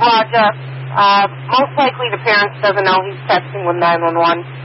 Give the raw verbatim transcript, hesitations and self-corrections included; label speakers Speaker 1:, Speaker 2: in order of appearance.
Speaker 1: Roger. Uh, most likely the parents doesn't know he's texting with nine one one.